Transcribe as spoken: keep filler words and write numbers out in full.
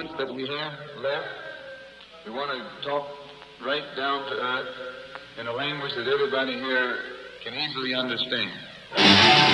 moments that we have left, we want to talk right down to earth in a language that everybody here can easily understand.